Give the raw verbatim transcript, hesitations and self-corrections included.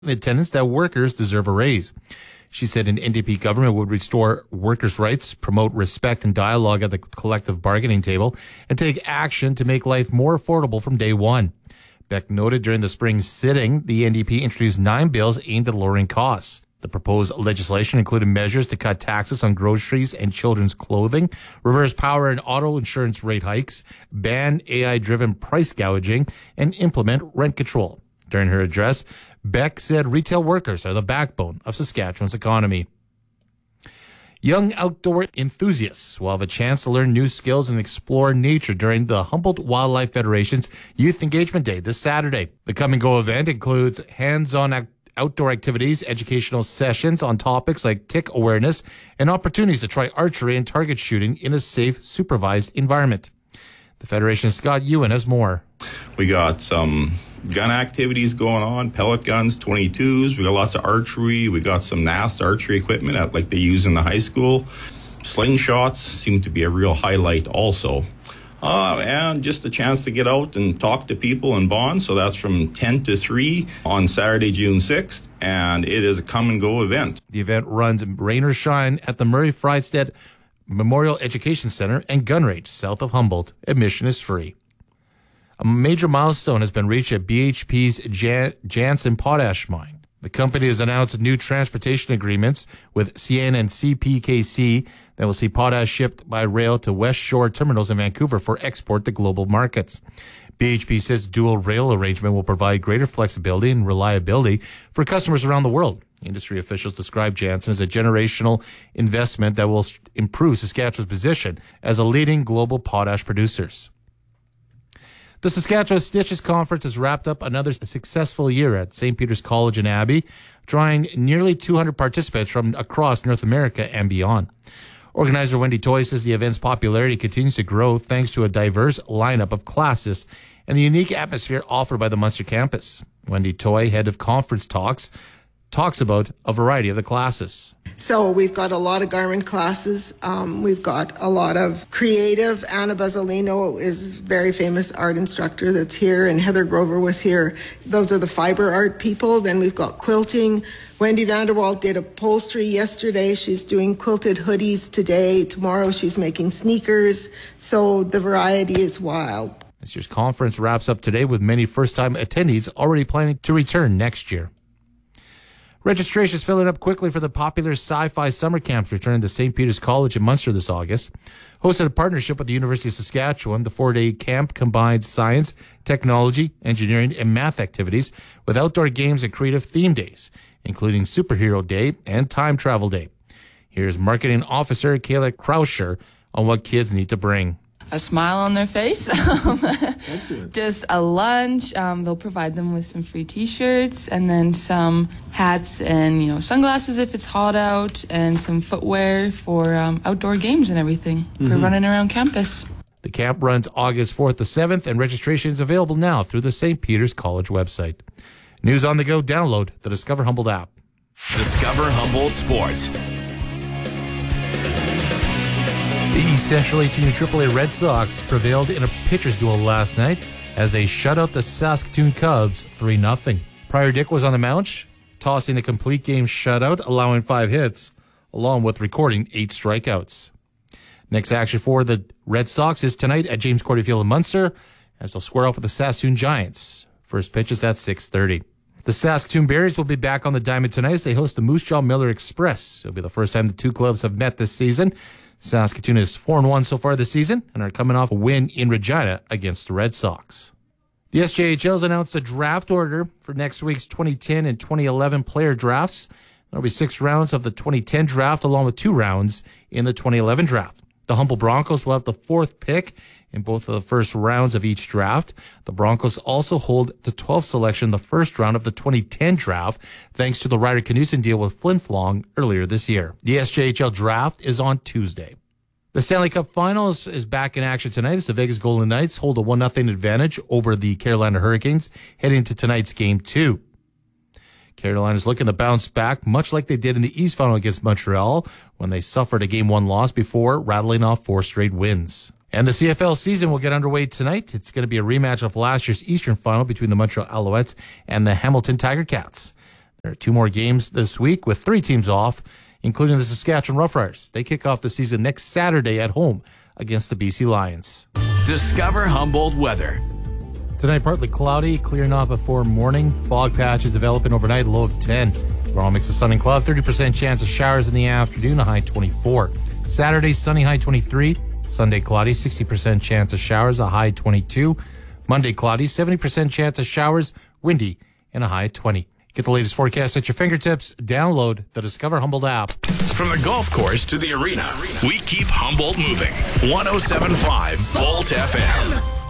attendance that workers deserve a raise. She said an N D P government would restore workers' rights, promote respect and dialogue at the collective bargaining table, and take action to make life more affordable from day one. Beck noted during the spring sitting, the N D P introduced nine bills aimed at lowering costs. The proposed legislation included measures to cut taxes on groceries and children's clothing, reverse power and auto insurance rate hikes, ban A I-driven price gouging, and implement rent control. During her address, Beck said retail workers are the backbone of Saskatchewan's economy. Young outdoor enthusiasts will have a chance to learn new skills and explore nature during the Humboldt Wildlife Federation's Youth Engagement Day this Saturday. The Come and Go event includes hands-on activities, outdoor activities, educational sessions on topics like tick awareness, and opportunities to try archery and target shooting in a safe, supervised environment. The Federation's Scott Ewan has more. We got some gun activities going on, pellet guns, twenty-twos. We got lots of archery. We got some N A S archery equipment at, like they use in the high school. Slingshots seem to be a real highlight also. Uh, and just a chance to get out and talk to people and bond. So that's from ten to three on Saturday, June sixth. And it is a come and go event. The event runs rain or shine at the Murray Friedstedt Memorial Education Center and Gun Range south of Humboldt. Admission is free. A major milestone has been reached at B H P's Jan- Jansen Potash Mine. The company has announced new transportation agreements with C N and C P K C that will see potash shipped by rail to West Shore terminals in Vancouver for export to global markets. B H P says the dual rail arrangement will provide greater flexibility and reliability for customers around the world. Industry officials describe Jansen as a generational investment that will improve Saskatchewan's position as a leading global potash producers. The Saskatchewan Stitches Conference has wrapped up another successful year at Saint Peter's College in Abbey, drawing nearly two hundred participants from across North America and beyond. Organizer Wendy Toy says the event's popularity continues to grow thanks to a diverse lineup of classes and the unique atmosphere offered by the Munster campus. Wendy Toy, head of conference talks, talks about a variety of the classes. So we've got a lot of garment classes. Um, we've got a lot of creative. Anna Bazzolino is a very famous art instructor that's here, and Heather Grover was here. Those are the fiber art people. Then we've got quilting. Wendy Vanderwalt did upholstery yesterday. She's doing quilted hoodies today. Tomorrow she's making sneakers. So the variety is wild. This year's conference wraps up today with many first-time attendees already planning to return next year. Registration is filling up quickly for the popular sci-fi summer camps returning to Saint Peter's College in Munster this August. Hosted in partnership with the University of Saskatchewan, the four-day camp combines science, technology, engineering, and math activities with outdoor games and creative theme days, including Superhero Day and Time Travel Day. Here's Marketing Officer Kayla Krauscher on what kids need to bring. A smile on their face, just a lunch. Um, they'll provide them with some free T-shirts and then some hats and, you know, sunglasses if it's hot out, and some footwear for um, outdoor games and everything mm-hmm. for running around campus. The camp runs August fourth to seventh, and registration is available now through the Saint Peter's College website. News on the go, download the Discover Humboldt app. Discover Humboldt Sports. The Central eighteen Triple A Red Sox prevailed in a pitcher's duel last night as they shut out the Saskatoon Cubs three nothing. Prior Dick was on the mound, tossing a complete game shutout, allowing five hits, along with recording eight strikeouts. Next action for the Red Sox is tonight at James Cordy Field in Munster, as they'll square off with the Saskatoon Giants. First pitch is at six thirty. The Saskatoon Berries will be back on the diamond tonight as they host the Moose Jaw Miller Express. It'll be the first time the two clubs have met this season. Saskatoon is four and one so far this season and are coming off a win in Regina against the Red Sox. The S J H L has announced a draft order for next week's twenty ten and twenty eleven player drafts. There will be six rounds of the twenty ten draft along with two rounds in the twenty eleven draft. The Humboldt Broncos will have the fourth pick in both of the first rounds of each draft. The Broncos also hold the twelfth selection in the first round of the twenty ten draft, thanks to the Ryder Knudsen deal with Flin Flon earlier this year. The S J H L draft is on Tuesday. The Stanley Cup Finals is back in action tonight as the Vegas Golden Knights hold a one nothing advantage over the Carolina Hurricanes heading into tonight's Game two. Carolina's looking to bounce back, much like they did in the East Final against Montreal when they suffered a Game one loss before rattling off four straight wins. And the C F L season will get underway tonight. It's going to be a rematch of last year's Eastern Final between the Montreal Alouettes and the Hamilton Tiger Cats. There are two more games this week with three teams off, including the Saskatchewan Roughriders. They kick off the season next Saturday at home against the B C Lions. Discover Humboldt weather. Tonight, partly cloudy, clearing off before morning. Fog patches developing overnight, low of ten. Tomorrow, mix of sun and cloud, thirty percent chance of showers in the afternoon, a high twenty-four. Saturday, sunny, high twenty-three. Sunday, cloudy, sixty percent chance of showers, a high twenty-two. Monday, cloudy, seventy percent chance of showers, windy, and a high twenty. Get the latest forecast at your fingertips. Download the Discover Humboldt app. From the golf course to the arena, we keep Humboldt moving. one oh seven point five Volt F M.